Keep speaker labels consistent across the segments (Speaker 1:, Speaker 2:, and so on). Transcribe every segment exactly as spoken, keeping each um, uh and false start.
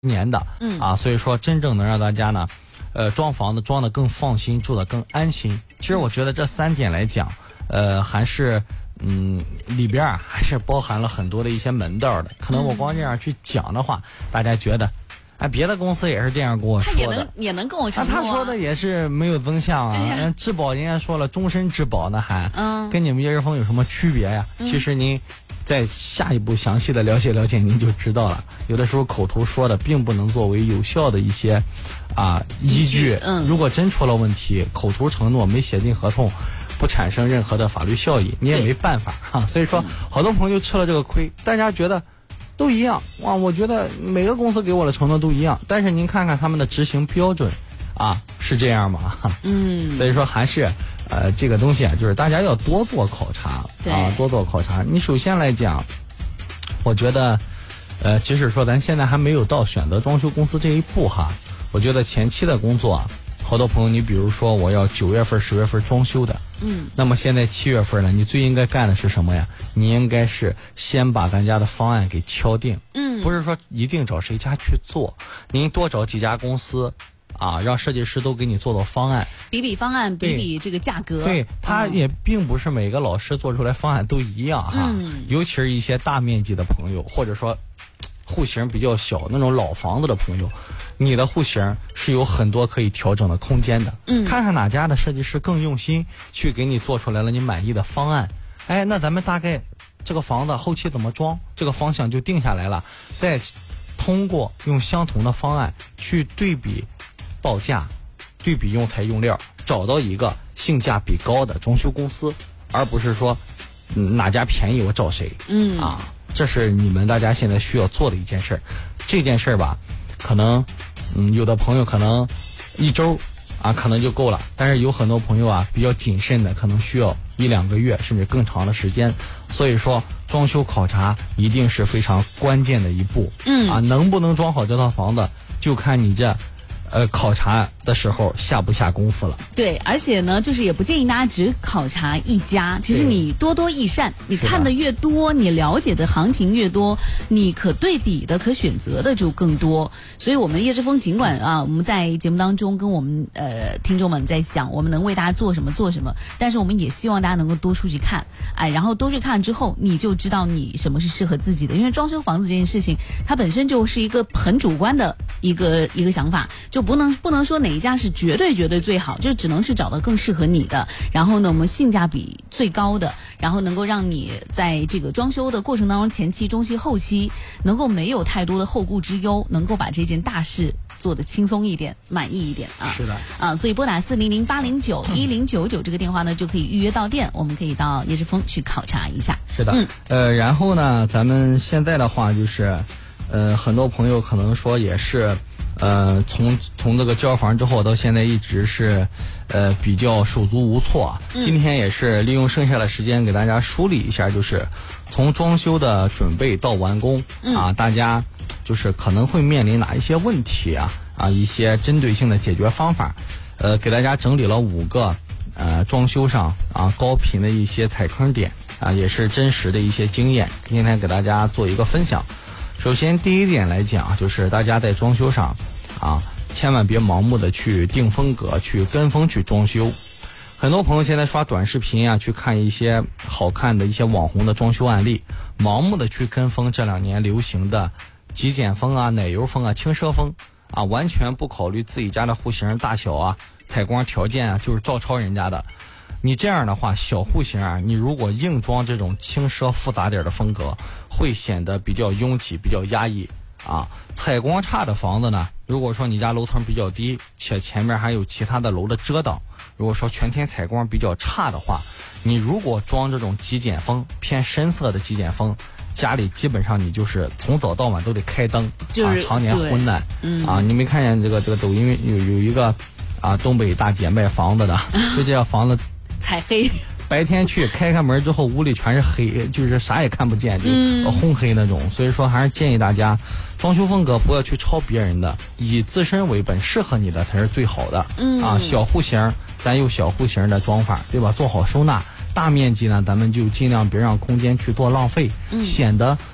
Speaker 1: 年的，嗯啊，所以说真正能让大家呢，呃，装房子装得更放心，住得更安心。其实我觉得这三点来讲，呃，还是嗯里边啊还是包含了很多的一些门道的。可能我光这样去讲的话，嗯、大家觉得，哎，别的公司也是这样跟我说的，
Speaker 2: 他也能也能跟我承诺、啊
Speaker 1: 啊。他说的也是没有增项啊，哎、质保人家说了终身质保呢还，嗯，跟你们叶日丰有什么区别呀？嗯、其实您。在下一步详细的了解了解，您就知道了。有的时候口头说的，并不能作为有效的一些啊依据。嗯，如果真出了问题，口头承诺没写进合同，不产生任何的法律效益，你也没办法哈。所以说，好多朋友就吃了这个亏。大家觉得都一样哇？我觉得每个公司给我的承诺都一样，但是您看看他们的执行标准啊，是这样吗？嗯，所以说还是。呃，这个东西啊，就是大家要多做考察啊，多做考察。你首先来讲，我觉得，呃，即使说咱现在还没有到选择装修公司这一步哈，我觉得前期的工作啊，好多朋友，你比如说我要九月份、十月份装修的，嗯，那么现在七月份了，你最应该干的是什么呀？你应该是先把咱家的方案给敲定，嗯，不是说一定找谁家去做，您多找几家公司。啊，让设计师都给你做做方案，
Speaker 2: 比比方案，比比这个价格。
Speaker 1: 对，他也并不是每个老师做出来方案都一样哈，嗯、尤其是一些大面积的朋友，或者说户型比较小那种老房子的朋友，你的户型是有很多可以调整的空间的。嗯，看看哪家的设计师更用心，去给你做出来了你满意的方案。哎，那咱们大概这个房子后期怎么装，这个方向就定下来了，再通过用相同的方案去对比。报价，对比用材用料，找到一个性价比高的装修公司，而不是说、嗯、哪家便宜我找谁。嗯啊，这是你们大家现在需要做的一件事儿。这件事儿吧，可能嗯有的朋友可能一周啊可能就够了，但是有很多朋友啊比较谨慎的，可能需要一两个月甚至更长的时间。所以说，装修考察一定是非常关键的一步。嗯啊，能不能装好这套房子，就看你这。呃，考察的时候下不下功夫了？
Speaker 2: 对，而且呢，就是也不建议大家只考察一家。其实你多多益善，你看的越多，你了解的行情越多，你可对比的、可选择的就更多。所以，我们叶之峰尽管啊，我们在节目当中跟我们呃听众们在想，我们能为大家做什么做什么，但是我们也希望大家能够多出去看，哎，然后多去看之后，你就知道你什么是适合自己的。因为装修房子这件事情，它本身就是一个很主观的一个一个想法，就。不能不能说哪一家是绝对绝对最好，就只能是找到更适合你的，然后呢我们性价比最高的，然后能够让你在这个装修的过程当中，前期中期后期能够没有太多的后顾之忧，能够把这件大事做得轻松一点，满意一点啊。
Speaker 1: 是的
Speaker 2: 啊，所以拨打四零零八零九一零九九这个电话呢，就可以预约到店，我们可以到叶之峰去考察一下。
Speaker 1: 是的，嗯，呃，然后呢，咱们现在的话就是，呃，很多朋友可能说也是。呃，从从这个交房之后到现在一直是，呃，比较手足无措。嗯、今天也是利用剩下的时间给大家梳理一下，就是从装修的准备到完工、嗯、啊，大家就是可能会面临哪一些问题啊啊，一些针对性的解决方法。呃，给大家整理了五个呃装修上啊高频的一些踩坑点啊，也是真实的一些经验，今天给大家做一个分享。首先第一点来讲，就是大家在装修上啊，千万别盲目的去定风格，去跟风去装修。很多朋友现在刷短视频啊，去看一些好看的一些网红的装修案例，盲目的去跟风这两年流行的极简风啊、奶油风啊、轻奢风啊，完全不考虑自己家的户型大小啊、采光条件啊，就是照抄人家的。你这样的话，小户型啊，你如果硬装这种轻奢复杂点的风格，会显得比较拥挤、比较压抑啊。采光差的房子呢，如果说你家楼层比较低，且前面还有其他的楼的遮挡，如果说全天采光比较差的话，你如果装这种极简风、偏深色的极简风，家里基本上你就是从早到晚都得开灯，
Speaker 2: 就是、
Speaker 1: 啊、常年昏暗。嗯啊，你没看见这个这个抖音有有一个啊东北大姐卖房子的，就这房子。
Speaker 2: 彩黑，
Speaker 1: 白天去开开门之后，屋里全是黑，就是啥也看不见，就烘黑那种。嗯、所以说，还是建议大家，装修风格不要去抄别人的，以自身为本，适合你的才是最好的。嗯啊，小户型咱有小户型的装法，对吧？做好收纳。大面积呢，咱们就尽量别让空间去做浪费，嗯、显得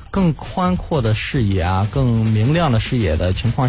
Speaker 1: 更宽阔的视野啊，更明亮的视野的情况